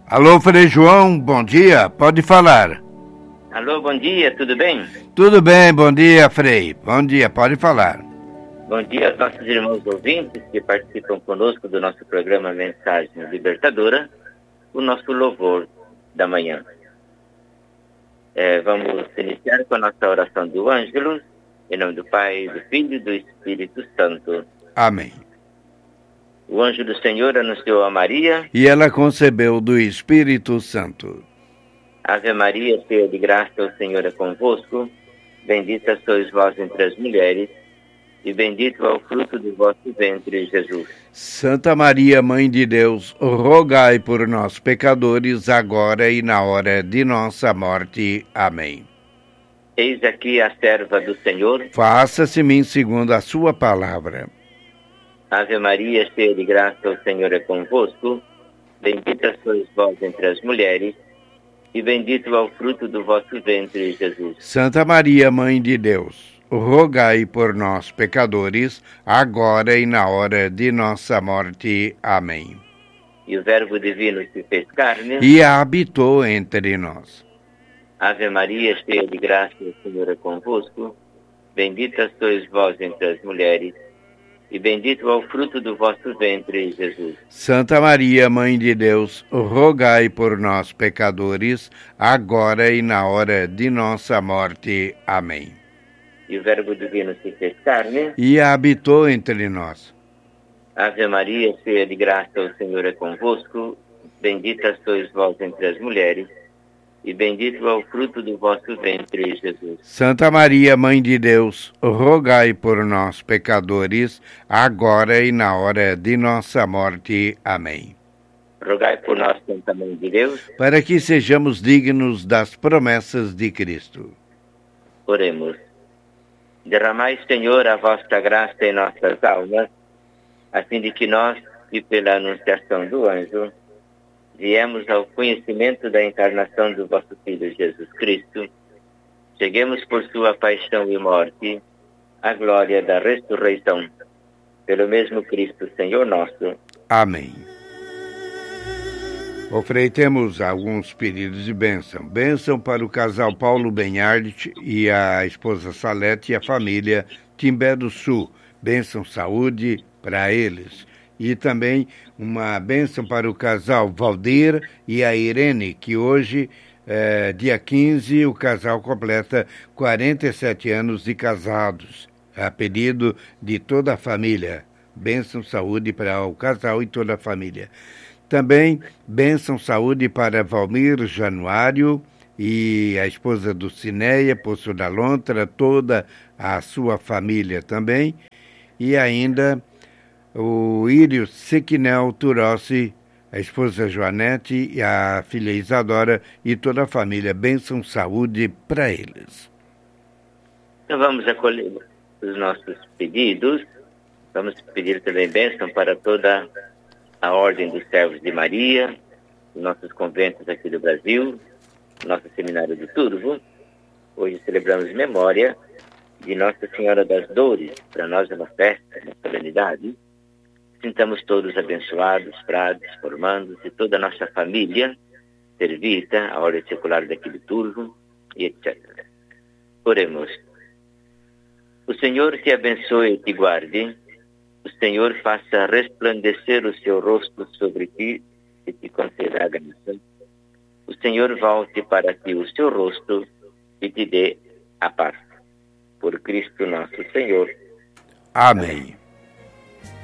Alô, Frei João, bom dia, pode falar. Alô, bom dia, tudo bem? Tudo bem, bom dia, Frei. Bom dia, pode falar. Bom dia aos nossos irmãos ouvintes que participam conosco do nosso programa Mensagem Libertadora, o nosso louvor da manhã. Vamos iniciar com a nossa oração do Ângelus, em nome do Pai, do Filho e do Espírito Santo. Amém. O anjo do Senhor anunciou a Maria, e ela concebeu do Espírito Santo. Ave Maria, cheia de graça, o Senhor é convosco. Bendita sois vós entre as mulheres, e bendito é o fruto do vosso ventre, Jesus. Santa Maria, Mãe de Deus, rogai por nós, pecadores, agora e na hora de nossa morte. Amém. Eis aqui a serva do Senhor. Faça-se-me segundo a sua palavra. Ave Maria, cheia de graça, o Senhor é convosco. Bendita sois vós entre as mulheres, e bendito é o fruto do vosso ventre, Jesus. Santa Maria, Mãe de Deus, rogai por nós, pecadores, agora e na hora de nossa morte. Amém. E o Verbo Divino se fez carne e habitou entre nós. Ave Maria, cheia de graça, o Senhor é convosco. Bendita sois vós entre as mulheres, e bendito é o fruto do vosso ventre, Jesus. Santa Maria, Mãe de Deus, rogai por nós, pecadores, agora e na hora de nossa morte. Amém. E o Verbo Divino se fez carne e habitou entre nós. Ave Maria, cheia de graça, o Senhor é convosco. Bendita sois vós entre as mulheres, e bendito é o fruto do vosso ventre, Jesus. Santa Maria, Mãe de Deus, rogai por nós, pecadores, agora e na hora de nossa morte. Amém. Rogai por nós, Santa Mãe de Deus, para que sejamos dignos das promessas de Cristo. Oremos. Derramai, Senhor, a vossa graça em nossas almas, a fim de que nós, e pela anunciação do anjo, viemos ao conhecimento da encarnação do vosso Filho Jesus Cristo, cheguemos por sua paixão e morte à glória da ressurreição. Pelo mesmo Cristo, Senhor nosso. Amém. Oferecemos alguns pedidos de bênção. Bênção para o casal Paulo Benhardt e a esposa Salete e a família Timbé do Sul. Bênção saúde para eles. E também uma bênção para o casal Valdir e a Irene, que hoje, dia 15, o casal completa 47 anos de casados. A pedido de toda a família. Bênção saúde para o casal e toda a família. Também bênção saúde para Valmir Januário e a esposa do Cineia, Poço da Lontra, toda a sua família também. E ainda o Írio Sequinel Turossi, a esposa Joanete e a filha Isadora e toda a família. Bênção saúde para eles. Então vamos acolher os nossos pedidos. Vamos pedir também bênção para toda a Ordem dos Servos de Maria, os nossos conventos aqui do Brasil, nosso Seminário do Turvo. Hoje celebramos memória de Nossa Senhora das Dores. Para nós é uma festa, uma solenidade. Sintamos todos abençoados, frades, formandos e toda a nossa família servita, a Ordem Secular daqui do Turvo e etc. Oremos. O Senhor te abençoe e te guarde. O Senhor faça resplandecer o seu rosto sobre ti e te conceda a graça. O Senhor volte para ti o seu rosto e te dê a paz. Por Cristo nosso Senhor. Amém.